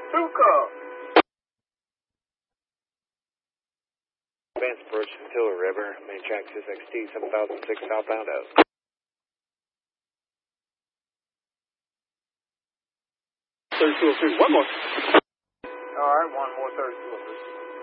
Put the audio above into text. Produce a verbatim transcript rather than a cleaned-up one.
Tuca. Advance approach Tiller River, main track six X T seven thousand six southbound out. thirty-two oh three, one more. All right, one more thirty-two oh three.